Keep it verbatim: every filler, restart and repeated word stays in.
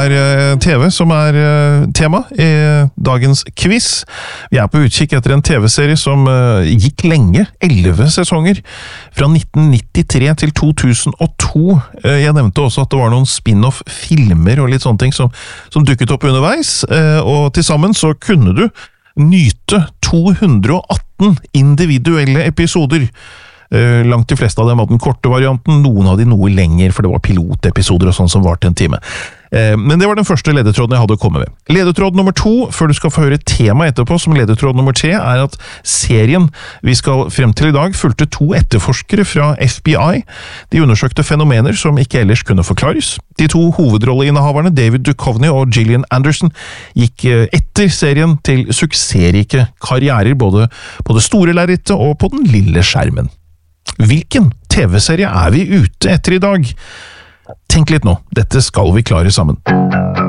er T V som er tema i dagens quiz. Vi er på utkikk etter en T V-serie som gikk lenge, elleve sesonger, fra nitten nittitre til to tusen og to. Jeg nevnte også at det var noen spin-off-filmer og litt sånne ting som, som dukket opp underveis, og til sammen så kunne du nyte to hundre og atten individuelle episoder. Uh, langt de fleste av dem var den korte varianten, noen av de noe lenger, for det var pilotepisoder og sånn som var til en time. Uh, men det var den første ledetråden jeg hadde å komme med. Ledetråd nummer to, før du skal få høre tema etterpå, som ledetråd nummer tre, er at serien vi skal frem til i dag fulgte to etterforskere fra F B I. De undersøkte fenomener som ikke ellers kunne forklares. De to hovedrolleinnehaverne, David Duchovny og Gillian Anderson, gikk etter serien til suksessrike karrierer, både på det store lerretet og på den lille skjermen. Hvilken T V-serie er vi ute etter i dag? Tenk litt nå, dette skal vi klare sammen.